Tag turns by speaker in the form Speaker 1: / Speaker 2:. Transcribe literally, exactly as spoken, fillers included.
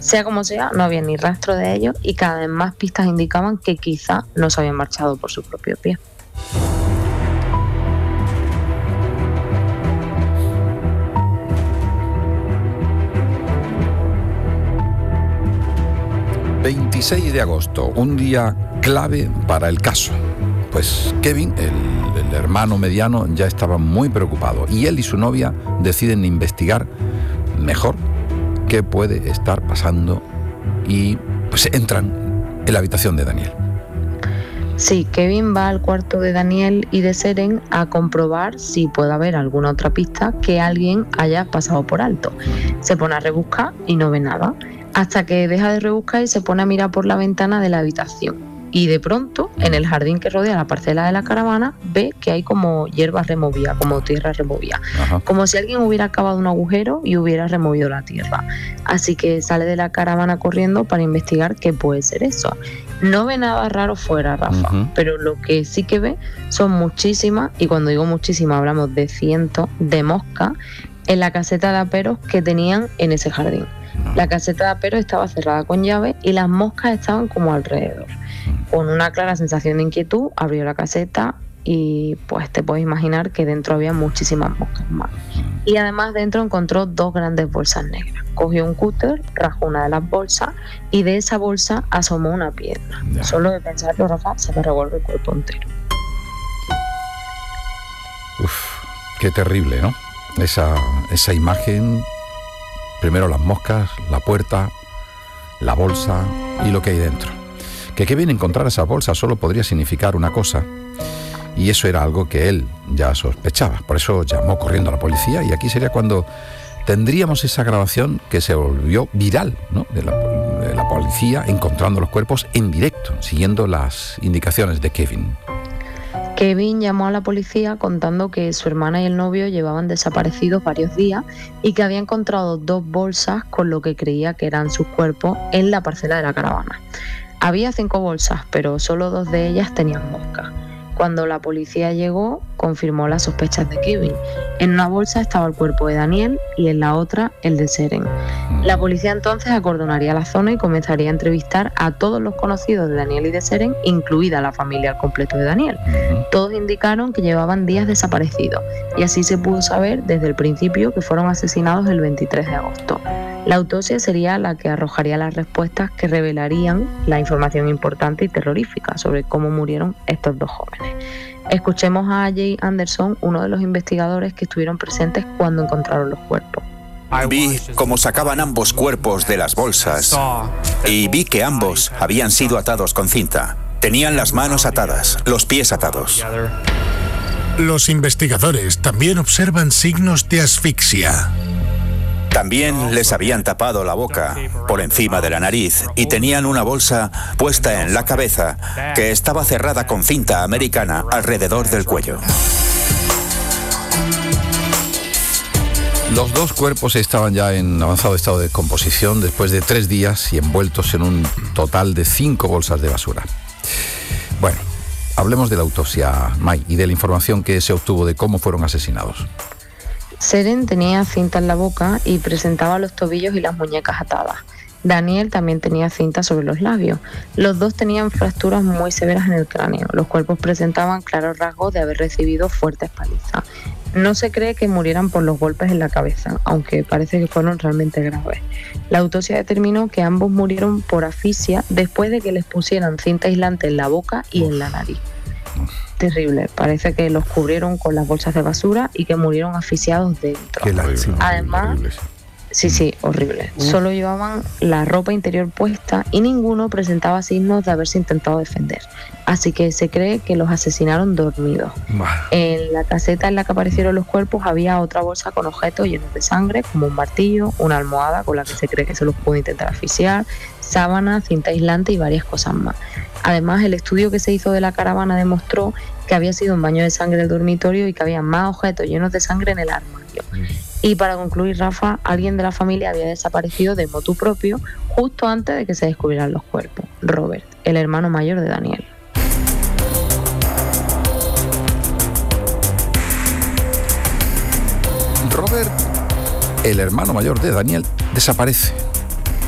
Speaker 1: Sea como sea, no había ni rastro de ellos y cada vez más pistas indicaban que quizá no se habían marchado por su propio pie.
Speaker 2: veintiséis de agosto, un día clave para el caso. Pues Kevin, el, el hermano mediano, ya estaba muy preocupado y él y su novia deciden investigar mejor qué puede estar pasando y pues entran en la habitación de Daniel.
Speaker 1: Sí, Kevin va al cuarto de Daniel y de Seren a comprobar si puede haber alguna otra pista que alguien haya pasado por alto. Se pone a rebuscar y no ve nada, hasta que deja de rebuscar y se pone a mirar por la ventana de la habitación. Y de pronto, en el jardín que rodea la parcela de la caravana, ve que hay como hierba removida, como tierra removida. Ajá. Como si alguien hubiera cavado un agujero y hubiera removido la tierra. Así que sale de la caravana corriendo para investigar qué puede ser eso. No ve nada raro fuera, Rafa, uh-huh. pero lo que sí que ve son muchísimas, y cuando digo muchísimas hablamos de cientos de moscas, en la caseta de aperos que tenían en ese jardín. La caseta de aperos estaba cerrada con llave y las moscas estaban como alrededor. Con una clara sensación de inquietud, abrió la caseta y pues te puedes imaginar que dentro había muchísimas moscas más. Y además dentro encontró dos grandes bolsas negras. Cogió un cúter, rajó una de las bolsas y de esa bolsa asomó una pierna. Ya. Solo de pensarlo, Rafa, se me revuelve el cuerpo entero.
Speaker 2: Uf, qué terrible, ¿no? Esa, esa imagen, primero las moscas, la puerta, la bolsa y lo que hay dentro. Que Kevin encontrara esa bolsa solo podría significar una cosa, y eso era algo que él ya sospechaba. Por eso llamó corriendo a la policía, y aquí sería cuando tendríamos esa grabación que se volvió viral, ¿no? de, la, de la policía encontrando los cuerpos en directo, siguiendo las indicaciones de Kevin.
Speaker 1: Kevin llamó a la policía contando que su hermana y el novio llevaban desaparecidos varios días y que había encontrado dos bolsas con lo que creía que eran sus cuerpos en la parcela de la caravana. Había cinco bolsas, pero solo dos de ellas tenían moscas. Cuando la policía llegó, confirmó las sospechas de Kevin. En una bolsa estaba el cuerpo de Daniel y en la otra el de Seren. La policía entonces acordonaría la zona y comenzaría a entrevistar a todos los conocidos de Daniel y de Seren, incluida la familia al completo de Daniel. Todos indicaron que llevaban días desaparecidos y así se pudo saber desde el principio que fueron asesinados el veintitrés de agosto. La autopsia sería la que arrojaría las respuestas que revelarían la información importante y terrorífica sobre cómo murieron estos dos jóvenes. Escuchemos a Jay Anderson, uno de los investigadores que estuvieron presentes cuando encontraron los cuerpos.
Speaker 3: Vi cómo sacaban ambos cuerpos de las bolsas y vi que ambos habían sido atados con cinta. Tenían las manos atadas, los pies atados.
Speaker 4: Los investigadores también observan signos de asfixia.
Speaker 3: También les habían tapado la boca por encima de la nariz y tenían una bolsa puesta en la cabeza que estaba cerrada con cinta americana alrededor del cuello.
Speaker 2: Los dos cuerpos estaban ya en avanzado estado de descomposición después de tres días y envueltos en un total de cinco bolsas de basura. Bueno, hablemos de la autopsia, Mai, y de la información que se obtuvo de cómo fueron asesinados.
Speaker 1: Seren tenía cinta en la boca y presentaba los tobillos y las muñecas atadas. Daniel también tenía cinta sobre los labios. Los dos tenían fracturas muy severas en el cráneo. Los cuerpos presentaban claros rasgos de haber recibido fuertes palizas. No se cree que murieran por los golpes en la cabeza, aunque parece que fueron realmente graves. La autopsia determinó que ambos murieron por asfixia después de que les pusieran cinta aislante en la boca y en la nariz. Terrible, parece que los cubrieron con las bolsas de basura y que murieron asfixiados dentro.
Speaker 2: Qué lástima.
Speaker 1: Además, horrible. sí, sí, horrible. Uh. Solo llevaban la ropa interior puesta y ninguno presentaba signos de haberse intentado defender. Así que se cree que los asesinaron dormidos. Bah. En la caseta en la que aparecieron los cuerpos había otra bolsa con objetos llenos de sangre, como un martillo, una almohada con la que se cree que se los pudo intentar asfixiar, sábana, cinta aislante y varias cosas más. Además, el estudio que se hizo de la caravana demostró que había sido un baño de sangre el dormitorio y que había más objetos llenos de sangre en el armario. Y para concluir, Rafa, alguien de la familia había desaparecido de motu propio justo antes de que se descubrieran los cuerpos. Robert, el hermano mayor de Daniel.
Speaker 2: Robert, el hermano mayor de Daniel, desaparece.